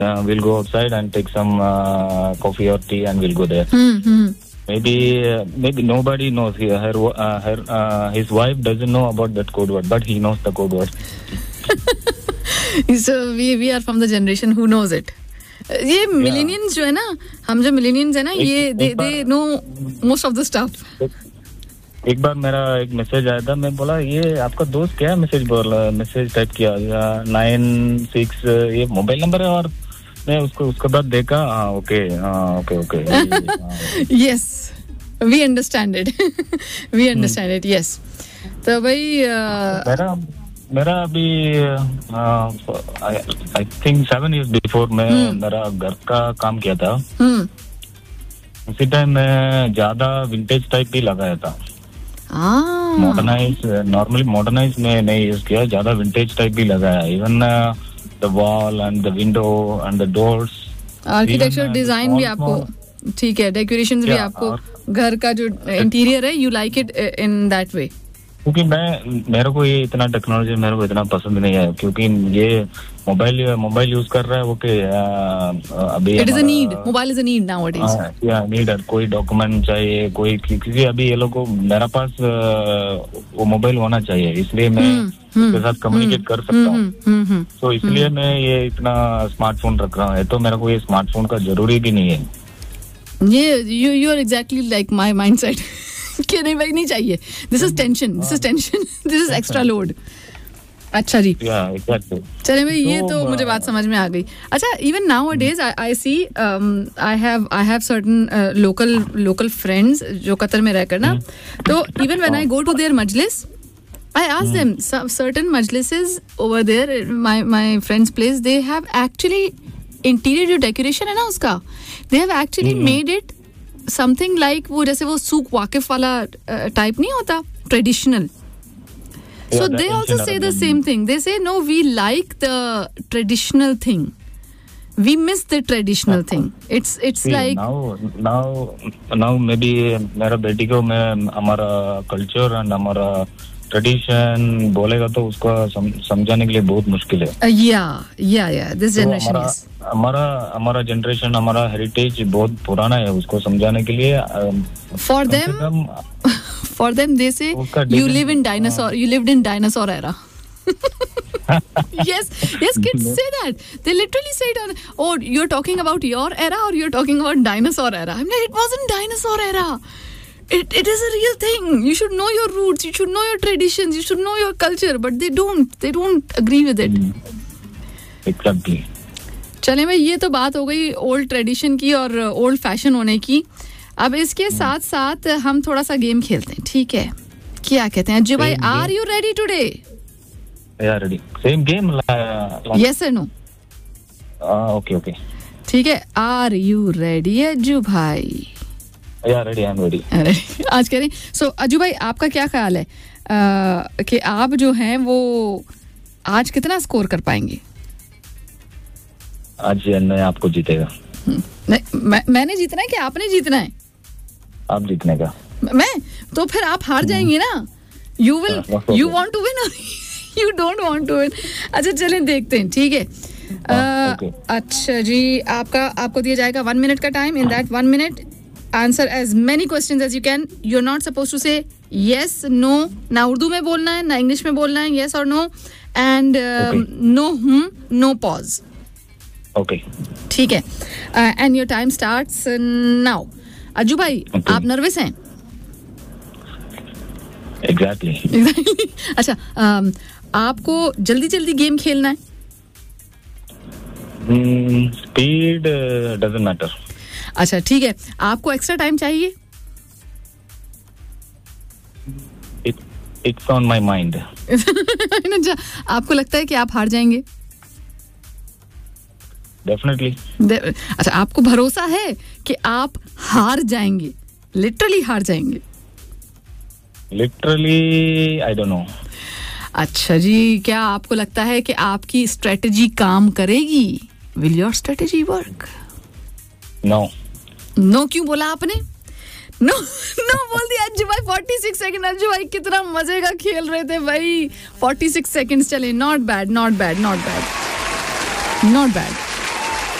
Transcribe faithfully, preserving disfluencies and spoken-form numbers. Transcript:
uh, we'll go outside and take some uh, coffee or tea, and we'll go there. Mm-hmm. Maybe, uh, maybe nobody knows. Her, her, uh, her uh, his wife doesn't know about that code word, but he knows the code word. So we we are from the generation who knows it. ये millennials जो है ना, हम जो millennials है ना, ये they they know most of the stuff. एक बार मेरा एक मैसेज आया था, मैं बोला ये आपका दोस्त क्या मैसेज बोला, मैसेज टाइप किया नाइन सिक्स, ये मोबाइल नंबर है, और मैं उसको उसके बाद देखा, हाँ ओके हाँ okay okay yes we understand it we understand it yes. तो भाई मेरा मेरा अभी I think seven years before मैं मेरा घर का काम किया था, उसी टाइम मैं ज्यादा विंटेज टाइप ही लगाया था. मॉडर्नाइज नॉर्मली मॉडर्नाइज में नहीं यूज किया, ज्यादा विंटेज टाइप भी लगाया. Even the wall and the window and the doors, architecture design भी आपको ठीक है, डेकोरेशंस भी आपको, घर का जो इंटीरियर है you like it in that way. क्योंकि मैं मेरे को ये इतना टेक्नोलॉजी मेरे को इतना पसंद नहीं है, क्योंकि ये मोबाइल मोबाइल यूज कर रहा है वो के अभी it is a need, mobile is a need nowadays. या नीड है, कोई डॉक्यूमेंट चाहिए, कोई किसी अभी ये लोग को मेरे पास वो मोबाइल होना चाहिए, इसलिए मैं उसके साथ कम्युनिकेट कर सकता हूँ. तो इसलिए मैं ये इतना स्मार्टफोन रख रहा हूँ. तो मेरे को ये स्मार्टफोन का जरूरी भी नहीं है. ये you you are exactly like my mindset कि नहीं भाई नहीं चाहिए, this is tension, this is tension, this is extra load. अच्छा जी, चले भाई ये तो मुझे बात समझ में आ गई. अच्छा, even now a days I C I have I have certain local local friends जो कतर में रहकर ना, तो even when I go to their Majlis I ask them, certain majlises over there, my my friend's place, they have actually interior जो decoration है ना उसका, they have actually mm-hmm. made it something like वो जैसे वो सूक वाकिफ वाला type नहीं होता, traditional. So yeah, they also say the same thing. They say no, we like the traditional thing. We miss the traditional thing. It's it's See, like now now now maybe मेरा बेटी को मैं हमारा culture and हमारा tradition बोलेगा तो उसको सम, समझाने के लिए बहुत मुश्किल है. या या या दिस जनरेशन इज हमारा हमारा जनरेशन हमारा हेरिटेज बहुत पुराना है, उसको समझाने के लिए for them for them they से you live in dinosaur, you lived in dinosaur era. yes yes kids say that, they literally say it on, oh you're talking about your era or you're talking about dinosaur era. I'm like, it wasn't dinosaur era. It it is a real thing. You should know your roots. You should know your traditions. You should know your culture. But they don't. They don't agree with it. Exactly. चले भाई, ये तो बात हो गई old tradition की और old fashion होने की. अब इसके साथ साथ हम थोड़ा सा गेम खेलते हैं, ठीक है? क्या कहते हैं जी भाई? Are you ready today? या रेडी. Same game? यस और नो? ओके ओके ठीक है. आर यू रेडी अज्जू भाई? Yeah, ready, I'm ready. आज करें. So, अज्जू भाई, आपका क्या ख्याल है uh, कि आप जो हैं वो आज कितना स्कोर कर पाएंगे? आज मैं आपको जीतेगा. नहीं, मैं मैंने जीतना है कि आपने जीतना है? आप जीतने का. मैं तो फिर आप हार जाएंगे ना. You will, you want to win or you don't want to win? अच्छा चलें देखते हैं, ठीक है. uh, okay. अच्छा जी, आपका आपको दिया जाएगा वन मिनट का time. In that one minute answer as many questions as you can. You're not supposed to say yes, no. ना उर्दू में बोलना है, ना इंग्लिश में बोलना है. Yes or no, and uh, okay. no, hmm, no pause. Okay. ठीक है. uh, and your time starts now. Ajju भाई, okay. आप नर्वस हैं? Exactly. Exactly. अच्छा, um, आपको जल्दी जल्दी गेम खेलना है? hmm, speed uh, doesn't matter. अच्छा ठीक है. आपको एक्स्ट्रा टाइम चाहिए? It, it's on my mind. आपको लगता है कि आप हार जाएंगे? Definitely. De- अच्छा, आपको भरोसा है कि आप हार जाएंगे, लिटरली हार जाएंगे? Literally, I don't know. अच्छा जी, क्या आपको लगता है कि आपकी स्ट्रेटजी काम करेगी? Will your strategy work? No. No क्यों बोला आपने? नो नो बोल दिया अज्जू भाई. Forty six second. अज्जू भाई कितना मजे का खेल रहे थे भाई. फोर्टी सिक्स सेकंड्स चले. Not bad, not bad, not bad, not bad.